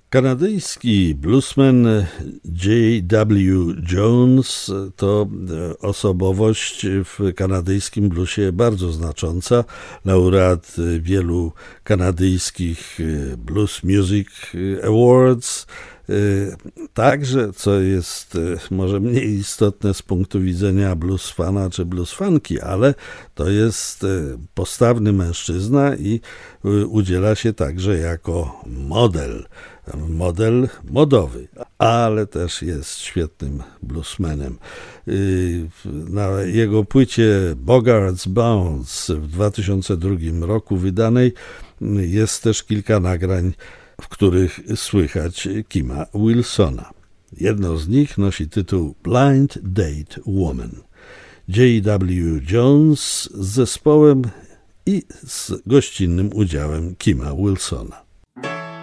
Kanadyjski bluesman J.W. Jones to osobowość w kanadyjskim bluesie bardzo znacząca, laureat wielu kanadyjskich Blues Music Awards. Także, co jest może mniej istotne z punktu widzenia bluesfana czy bluesfanki, ale to jest postawny mężczyzna i udziela się także jako model modowy, ale też jest świetnym bluesmanem. Na jego płycie Bogart's Bounce w 2002 roku wydanej jest też kilka nagrań, w których słychać Kima Wilsona. Jedno z nich nosi tytuł Blind Date Woman. J.W. Jones z zespołem i z gościnnym udziałem Kima Wilsona.